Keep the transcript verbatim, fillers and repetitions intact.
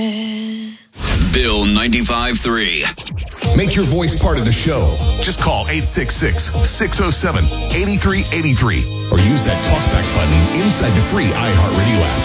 Bill ninety-five three. Make your voice part of the show. Just call eight six six, six oh seven, eight three eight three or use that talkback button inside the free iHeartRadio app.